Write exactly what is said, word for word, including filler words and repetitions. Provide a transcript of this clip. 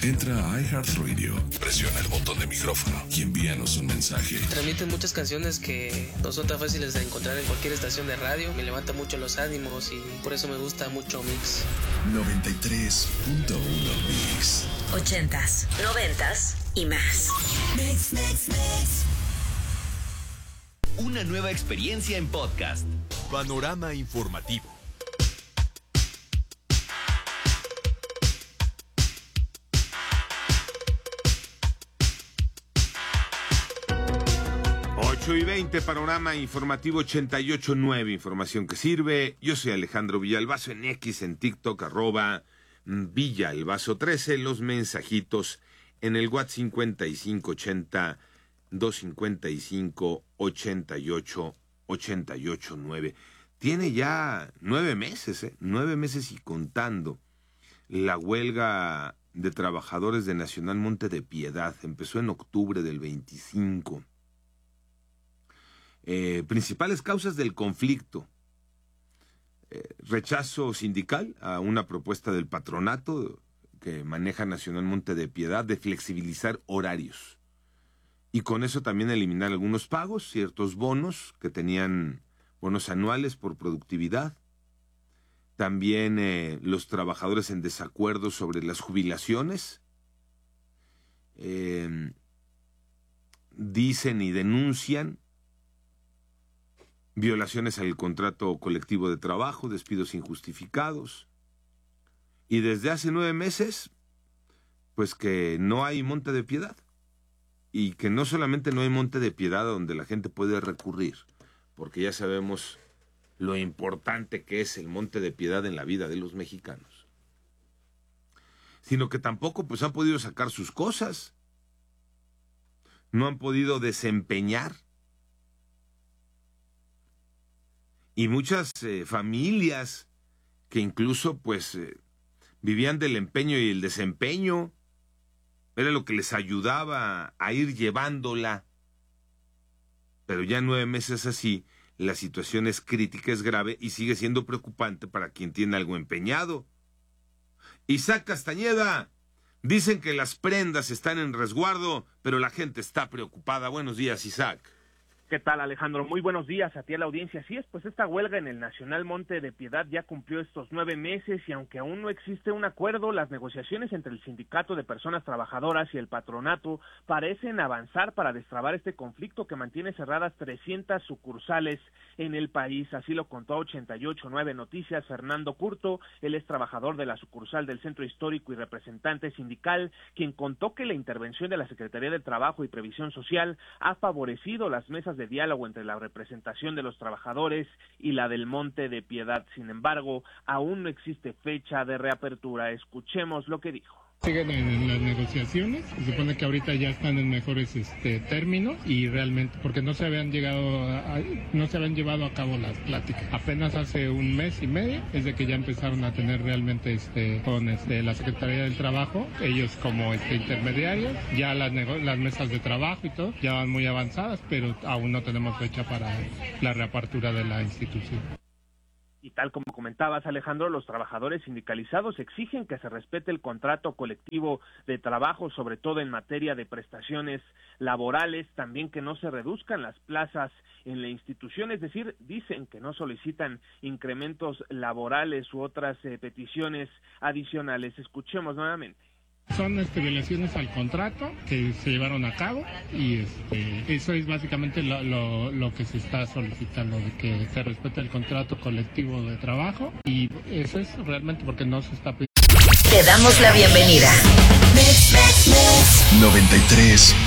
Entra a iHeartRadio, presiona el botón de micrófono y envíanos un mensaje. Transmiten muchas canciones que no son tan fáciles de encontrar en cualquier estación de radio. Me levanta mucho los ánimos y por eso me gusta mucho Mix. noventa y tres punto uno Mix. Ochentas, noventas y más. Mix, mix, mix. Una nueva experiencia en podcast. Panorama informativo. ocho y veinte, Panorama Informativo ochenta y ocho punto nueve, información que sirve. Yo soy Alejandro Villalbazo, en X, en TikTok, arroba Villalbazo trece, los mensajitos en el WhatsApp cincuenta y cinco ochenta, doscientos cincuenta y cinco, ochenta y ocho, ochenta y ocho nueve. Tiene ya nueve meses, ¿eh? Nueve meses y contando. La huelga de trabajadores de Nacional Monte de Piedad empezó en octubre del veinticinco. Eh, principales causas del conflicto: eh, rechazo sindical a una propuesta del patronato que maneja Nacional Monte de Piedad de flexibilizar horarios y con eso también eliminar algunos pagos, ciertos bonos que tenían, bonos anuales por productividad. También eh, los trabajadores en desacuerdo sobre las jubilaciones. Eh, dicen y denuncian violaciones al contrato colectivo de trabajo, despidos injustificados. Y desde hace nueve meses, pues que no hay Monte de Piedad. Y que no solamente no hay Monte de Piedad donde la gente puede recurrir, porque ya sabemos lo importante que es el Monte de Piedad en la vida de los mexicanos, sino que tampoco pues han podido sacar sus cosas. No han podido desempeñar. Y muchas eh, familias que incluso pues eh, vivían del empeño y el desempeño, era lo que les ayudaba a ir llevándola. Pero ya nueve meses así, la situación es crítica, es grave y sigue siendo preocupante para quien tiene algo empeñado. Isaac Castañeda, dicen que las prendas están en resguardo, pero la gente está preocupada. Buenos días, Isaac. ¿Qué tal, Alejandro? Muy buenos días a ti, a la audiencia. Así es, pues esta huelga en el Nacional Monte de Piedad ya cumplió estos nueve meses y aunque aún no existe un acuerdo, las negociaciones entre el Sindicato de Personas Trabajadoras y el Patronato parecen avanzar para destrabar este conflicto que mantiene cerradas trescientas sucursales en el país. Así lo contó a ochenta y ocho punto nueve Noticias Fernando Curto. Él es trabajador de la sucursal del Centro Histórico y representante sindical, quien contó que la intervención de la Secretaría de Trabajo y Previsión Social ha favorecido las mesas de diálogo entre la representación de los trabajadores y la del Monte de Piedad. Sin embargo, aún no existe fecha de reapertura. Escuchemos lo que dijo. Siguen en las negociaciones, se supone que ahorita ya están en mejores este, términos y realmente, porque no se habían llegado, a, no se habían llevado a cabo las pláticas. Apenas hace un mes y medio es de que ya empezaron a tener realmente este, con este, la Secretaría del Trabajo, ellos como este, intermediarios, ya las, nego- las mesas de trabajo y todo ya van muy avanzadas, pero aún no tenemos fecha para la reapertura de la institución. Y tal como comentabas, Alejandro, los trabajadores sindicalizados exigen que se respete el contrato colectivo de trabajo, sobre todo en materia de prestaciones laborales, también que no se reduzcan las plazas en la institución, es decir, dicen que no solicitan incrementos laborales u otras eh, peticiones adicionales. Escuchemos nuevamente. Son este, violaciones al contrato que se llevaron a cabo y este, eso es básicamente lo, lo, lo que se está solicitando, de que se respete el contrato colectivo de trabajo y eso es realmente porque no se está pidiendo. Te damos la bienvenida. noventa y tres